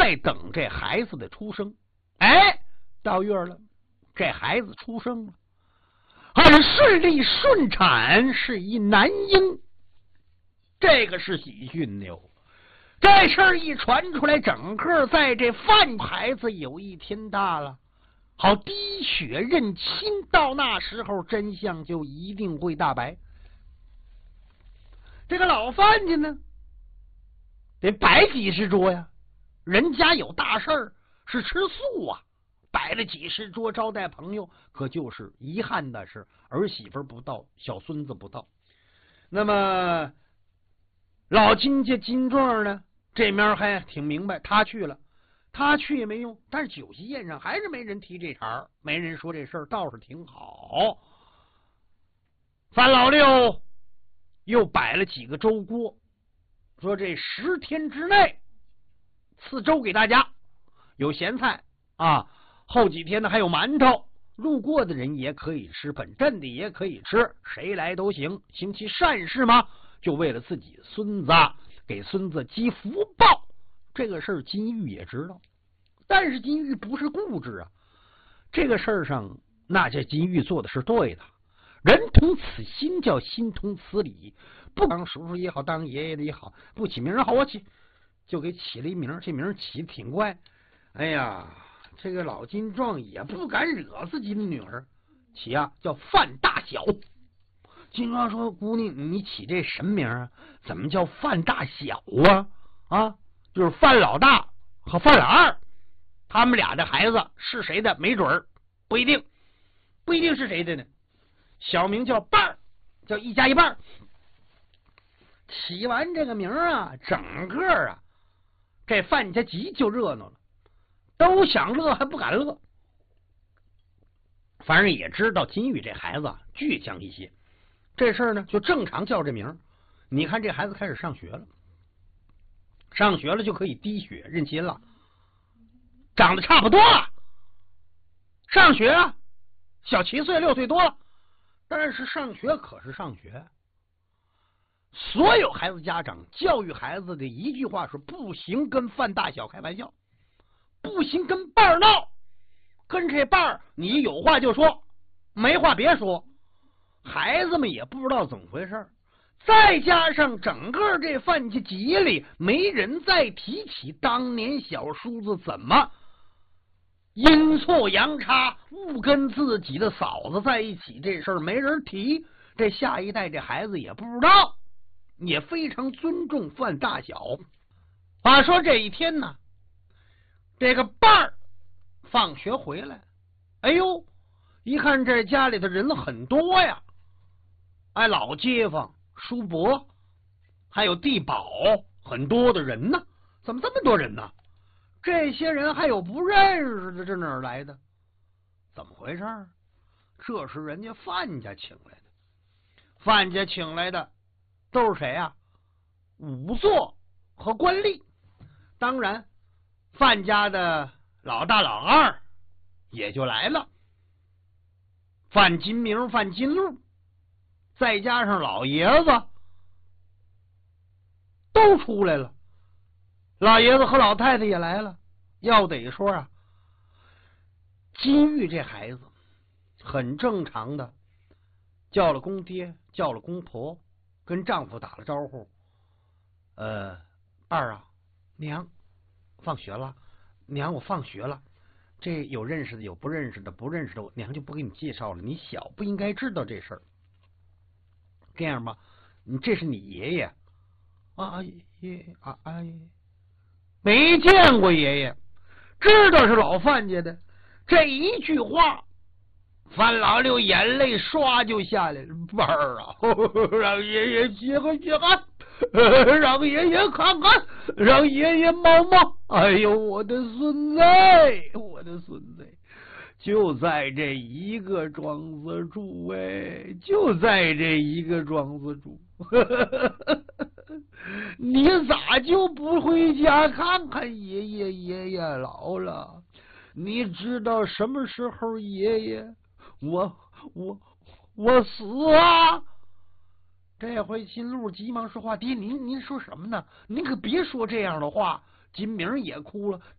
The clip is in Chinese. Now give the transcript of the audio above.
在等这孩子的出生。哎，到月了，这孩子出生了，很顺利顺产，是一男婴。这个是喜讯的哟。这事儿一传出来，整个在这范孩子有一天大了。好，滴血认亲，到那时候真相就一定会大白。这个老范家呢，得摆几十桌呀，人家有大事儿，是吃素啊，摆了几十桌招待朋友。可就是遗憾的是，儿媳妇不到，小孙子不到。那么老金家金壮呢，这面还挺明白，他去了，他去也没用。但是酒席宴上还是没人提这茬，没人说这事儿，倒是挺好。范老六又摆了几个粥锅，说这10天之内赐粥给大家，有咸菜啊，后几天呢还有馒头，路过的人也可以吃，本镇的也可以吃，谁来都行，行其善事嘛，就为了自己孙子，给孙子积福报。这个事儿金玉也知道，但是金玉不是固执啊，这个事儿上那这金玉做的是对的。人同此心，叫心同此理。不当叔叔也好，当爷爷的也好，不起名好，我起就给起了一名，这名起的挺怪。哎呀，这个老金壮也不敢惹自己的女儿，起啊叫范大小。金壮说：“姑娘，你起这什么名啊？怎么叫范大小啊？啊，就是范老大和范老二，他们俩的孩子是谁的没准儿，不一定，不一定是谁的呢。小名叫半儿，叫一家一半。起完这个名啊，整个啊，这范家集就热闹了，都想乐还不敢乐。反正也知道金玉这孩子倔强一些，这事儿呢就正常叫这名。你看这孩子开始上学了，上学了就可以滴血认亲了，长得差不多了。上学啊，小7岁6岁多了。但是上学可是上学，所有孩子家长教育孩子的一句话是：不行跟范大小开玩笑，不行跟伴儿闹，跟这伴儿你有话就说，没话别说。孩子们也不知道怎么回事，再加上整个这范家集里没人再提起当年小叔子怎么阴错阳差误跟自己的嫂子在一起，这事儿没人提。这下一代这孩子也不知道，也非常尊重范大小。话说这一天呢，这个伴儿放学回来，哎呦，一看这家里的人很多呀，哎，老街坊叔伯还有地保，很多的人呢，怎么这么多人呢？这些人还有不认识的，这哪儿来的？怎么回事？这是人家范家请来的。范家请来的都是谁啊？仵作和官吏。当然，范家的老大老二也就来了。范金明、范金禄，再加上老爷子都出来了。老爷子和老太太也来了。要得说啊，金玉这孩子很正常的叫了公爹，叫了公婆，跟丈夫打了招呼。伴儿啊，娘放学了，娘我放学了。这有认识的，有不认识的，不认识的娘就不给你介绍了，你小不应该知道这事儿。这样吧，你这是你爷爷啊，爷啊，哎，没见过爷爷，知道是老范家的。这一句话，范老六眼泪唰就下来了。伴儿啊，让爷爷歇个歇汗，让爷爷看看，让爷爷摸摸。哎呦，我的孙子，我的孙子，就在这一个庄子住，哎，就在这一个庄子住。你咋就不回家看看爷爷？爷爷老了，你知道什么时候爷爷我死啊？这回金鹿急忙说话：“爹，您说什么呢？您可别说这样的话。”金明也哭了：“